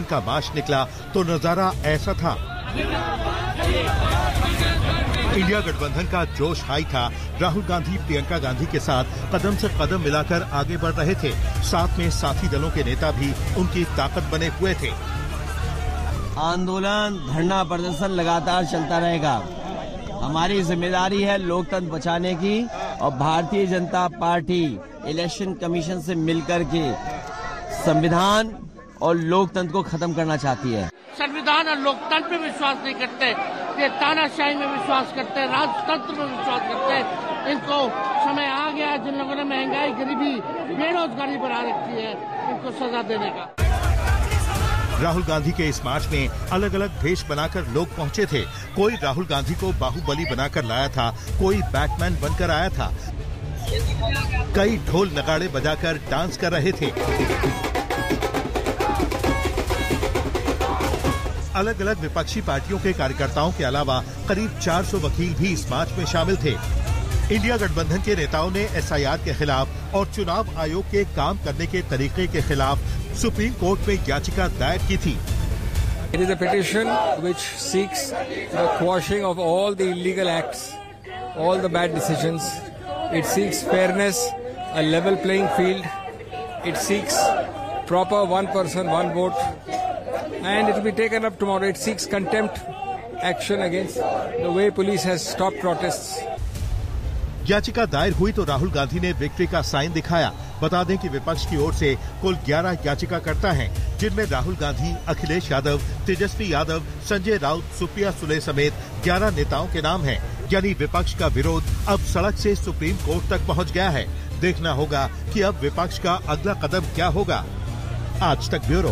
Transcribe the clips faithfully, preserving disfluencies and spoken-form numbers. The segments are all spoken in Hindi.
का मार्च निकला तो नजारा ऐसा था। इंडिया गठबंधन का जोश हाई था। राहुल गांधी प्रियंका गांधी के साथ कदम से कदम मिलाकर आगे बढ़ रहे थे। साथ में साथी दलों के नेता भी उनकी ताकत बने हुए थे। आंदोलन, धरना प्रदर्शन लगातार चलता रहेगा। हमारी जिम्मेदारी है लोकतंत्र बचाने की, और Bharatiya Janata party election commission से मिलकर के संविधान और लोकतंत्र को खत्म करना चाहती है। संविधान और लोकतंत्र में विश्वास नहीं करते, ये तानाशाही में विश्वास करते, राजतंत्र में विश्वास करते। इनको समय आ गया, जिन लोगों ने महंगाई, गरीबी, बेरोजगारी बढ़ा रखी है, इनको सजा देने का। राहुल गांधी के इस मार्च में अलग अलग भेष बनाकर लोग पहुंचे थे। कोई राहुल गांधी को बाहुबली बनाकर लाया था, कोई बैटमैन बनकर आया था, कई ढोल नगाड़े बजाकर डांस कर रहे थे। अलग अलग विपक्षी पार्टियों के कार्यकर्ताओं के अलावा करीब चार सौ वकील भी इस मार्च में शामिल थे। इंडिया गठबंधन के नेताओं ने एस आई आर के खिलाफ और चुनाव आयोग के काम करने के तरीके के खिलाफ सुप्रीम कोर्ट में याचिका दायर की थी। It is a petition which seeks the quashing of all the illegal acts, all the bad decisions. It seeks fairness, a level playing field. It seeks proper one person, one vote. And it will be taken up tomorrow. It seeks contempt action against the way police has stopped protests. याचिका दायर हुई तो राहुल गांधी ने विक्ट्री का साइन दिखाया। बता दें कि विपक्ष की ओर से कुल ग्यारह याचिकाकर्ता हैं, जिनमें राहुल गांधी, अखिलेश यादव, तेजस्वी यादव, संजय राउत, सुप्रिया सुले समेत ग्यारह नेताओं के नाम हैं। यानी विपक्ष का विरोध अब सड़क से सुप्रीम कोर्ट तक पहुंच गया है। देखना होगा कि अब विपक्ष का अगला कदम क्या होगा। आज तक ब्यूरो।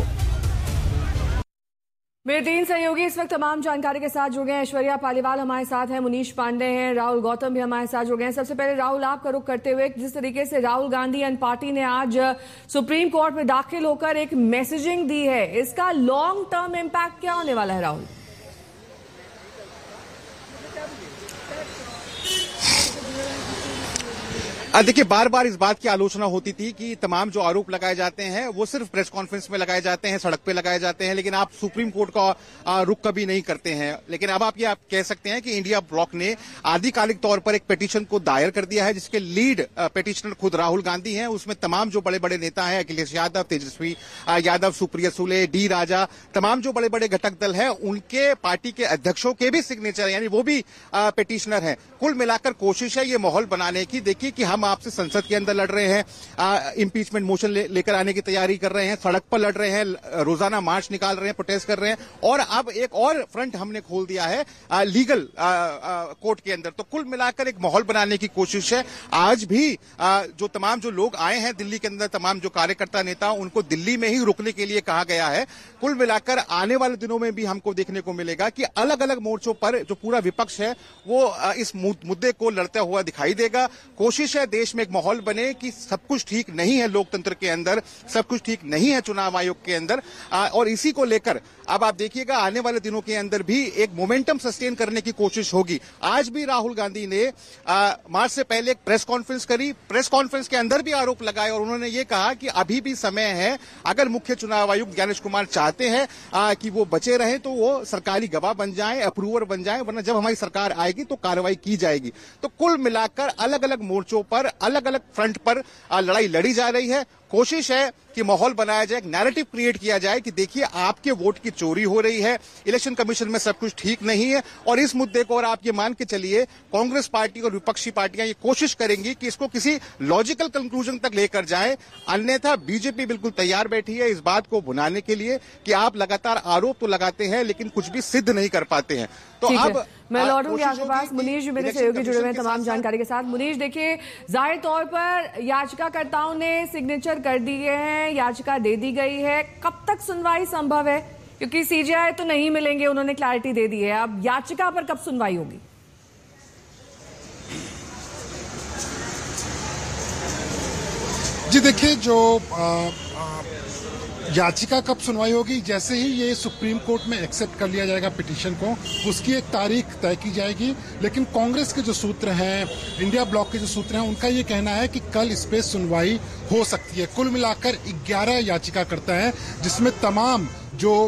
मेरे तीन सहयोगी इस वक्त तमाम जानकारी के साथ जुड़ गए हैं। ऐश्वर्या पालीवाल हमारे साथ हैं, मुनीश पांडे हैं, राहुल गौतम भी हमारे साथ जुड़ गए हैं। सबसे पहले राहुल, आपका रुख करते हुए, जिस तरीके से राहुल गांधी एंड पार्टी ने आज सुप्रीम कोर्ट में दाखिल होकर एक मैसेजिंग दी है, इसका लॉन्ग टर्म इम्पैक्ट क्या होने वाला है राहुल? देखिए, बार बार इस बात की आलोचना होती थी कि तमाम जो आरोप लगाए जाते हैं वो सिर्फ प्रेस कॉन्फ्रेंस में लगाए जाते हैं, सड़क पे लगाए जाते हैं, लेकिन आप सुप्रीम कोर्ट का रुख कभी नहीं करते हैं। लेकिन अब आप ये आप कह सकते हैं कि इंडिया ब्लॉक ने आधिकारिक तौर पर एक पिटीशन को दायर कर दिया है, जिसके लीड पिटीशनर खुद राहुल गांधी हैं। उसमें तमाम जो बड़े बड़े नेता हैं, अखिलेश यादव, तेजस्वी यादव, सुप्रिया सुले, डी राजा, तमाम जो बड़े बड़े घटक दल हैं, उनके पार्टी के अध्यक्षों के भी सिग्नेचर, यानी वो भी पिटीशनर हैं। कुल मिलाकर कोशिश है ये माहौल बनाने की। देखिए कि हम आपसे संसद के अंदर लड़ रहे हैं, इंपीचमेंट मोशन ले, लेकर आने की तैयारी कर रहे हैं, सड़क पर लड़ रहे हैं, रोजाना मार्च निकाल रहे हैं, प्रोटेस्ट कर रहे हैं, और अब एक और फ्रंट हमने खोल दिया है आ, लीगल आ, आ, कोर्ट के अंदर। तो कुल मिलाकर एक माहौल बनाने की कोशिश है। आज भी आ, जो तमाम जो लोग आए हैं दिल्ली के अंदर, तमाम जो कार्यकर्ता नेता, उनको दिल्ली में ही रुकने के लिए कहा गया है। कुल मिलाकर आने वाले दिनों में भी हमको देखने को मिलेगा कि अलग अलग मोर्चों पर जो पूरा विपक्ष है वो इस मुद्दे को लड़ता हुआ दिखाई देगा। कोशिश है देश में एक माहौल बने कि सब कुछ ठीक नहीं है लोकतंत्र के अंदर, सब कुछ ठीक नहीं है चुनाव आयोग के अंदर, और इसी को लेकर अब आप देखिएगा आने वाले दिनों के अंदर भी एक मोमेंटम सस्टेन करने की कोशिश होगी। आज भी राहुल गांधी ने आ, मार्च से पहले एक प्रेस कॉन्फ्रेंस करी। प्रेस कॉन्फ्रेंस के अंदर भी आरोप लगाए और उन्होंने ये कहा कि अभी भी समय है, अगर मुख्य चुनाव आयुक्त ज्ञानेश कुमार चाहते हैं आ, कि वो बचे रहें तो वो सरकारी गवाह बन जाएं, अप्रूवर बन जाएं, वरना जब हमारी सरकार आएगी तो कार्रवाई की जाएगी। तो कुल मिलाकर अलग अलग मोर्चों पर, अलग अलग फ्रंट पर लड़ाई लड़ी जा रही है। कोशिश है कि माहौल बनाया जाए, एक नैरेटिव क्रिएट किया जाए कि देखिए आपके वोट की चोरी हो रही है, इलेक्शन कमीशन में सब कुछ ठीक नहीं है, और इस मुद्दे को, और आप ये मान के चलिए कांग्रेस पार्टी और विपक्षी पार्टियां ये कोशिश करेंगी कि इसको किसी लॉजिकल कंक्लूजन तक लेकर जाएं। अन्यथा बीजेपी बिल्कुल तैयार बैठी है इस बात को भुनाने के लिए कि आप लगातार आरोप तो लगाते हैं लेकिन कुछ भी सिद्ध नहीं कर पाते हैं। तो अब मैं लौटूंगी आपके पास। मुनीश जी मेरे सहयोगी जुड़े हुए हैं तमाम जानकारी के साथ। मुनीश, देखिए जाहिर तौर पर याचिकाकर्ताओं ने सिग्नेचर कर दिए हैं, याचिका दे दी गई है, कब तक सुनवाई संभव है? क्योंकि सीजेआई तो नहीं मिलेंगे, उन्होंने क्लैरिटी दे दी है, अब याचिका पर कब सुनवाई होगी? जी देखिए, जो आ, आ, याचिका कब सुनवाई होगी, जैसे ही ये सुप्रीम कोर्ट में एक्सेप्ट कर लिया जाएगा पिटीशन को, उसकी एक तारीख तय की जाएगी। लेकिन कांग्रेस के जो सूत्र हैं, इंडिया ब्लॉक के जो सूत्र हैं, उनका ये कहना है कि कल इस पे सुनवाई हो सकती है। कुल मिलाकर ग्यारह याचिकाकर्ता हैं, जिसमें तमाम जो